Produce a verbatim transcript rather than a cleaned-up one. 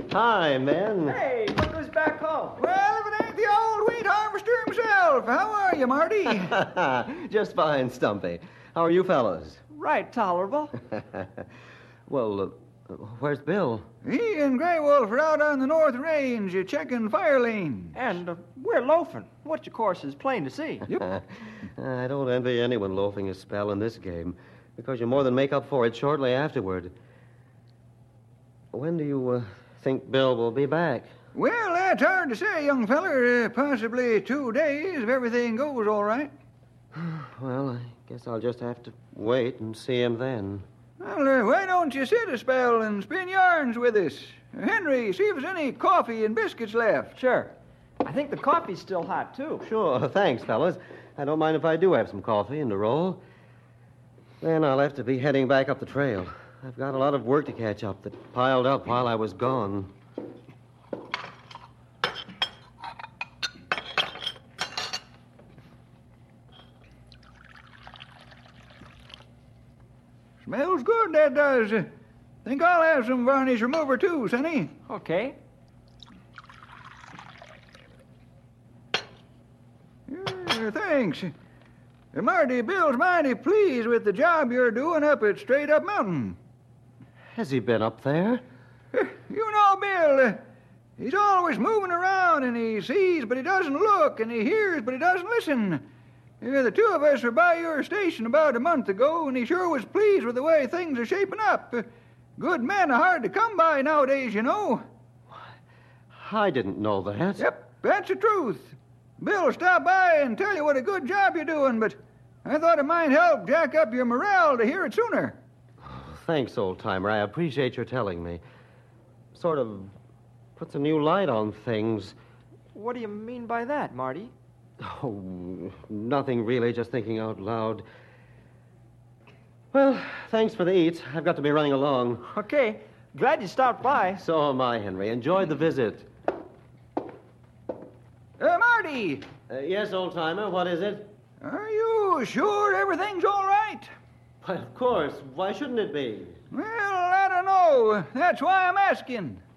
Hi, men. Hey, look who's back home. Well, if it ain't the old wheat harvester himself. How are you, Marty? Just fine, Stumpy. How are you fellows? Right, tolerable. Well, uh, where's Bill? He and Grey Wolf are out on the North Range uh, checking fire lanes. And uh, we're loafing, which, of course, is plain to see. Yep. I don't envy anyone loafing a spell in this game, because you more than make up for it shortly afterward. When do you uh, think Bill will be back? Well, that's hard to say, young feller. Uh, possibly two days if everything goes all right. Well, I guess I'll just have to wait and see him then. Well, uh, why don't you sit a spell and spin yarns with us? Henry, see if there's any coffee and biscuits left. Sure. I think the coffee's still hot, too. Sure, thanks, fellas. I don't mind if I do have some coffee and a roll. Then I'll have to be heading back up the trail. I've got a lot of work to catch up that piled up while I was gone. Smells good, that does. Uh, think I'll have some varnish remover, too, Sonny. Okay. Uh, thanks. Uh, Marty, Bill's mighty pleased with the job you're doing up at Straight Up Mountain. Has he been up there? Uh, you know, Bill, uh, he's always moving around, and he sees, but he doesn't look, and he hears, but he doesn't listen. Uh, the two of us were by your station about a month ago, and he sure was pleased with the way things are shaping up. Uh, good men are hard to come by nowadays, you know. I didn't know that. Yep, that's the truth. Bill stopped by and tell you what a good job you're doing, but I thought it might help jack up your morale to hear it sooner. Thanks, old-timer. I appreciate your telling me. Sort of puts a new light on things. What do you mean by that, Marty? Oh, nothing really, just thinking out loud. Well, thanks for the eats. I've got to be running along. Okay. Glad you stopped by. So am I, Henry. Enjoyed the visit. Uh, Marty! Uh, yes, old-timer, what is it? Are you sure everything's all right? Why, of course. Why shouldn't it be? Well, I don't know. That's why I'm asking.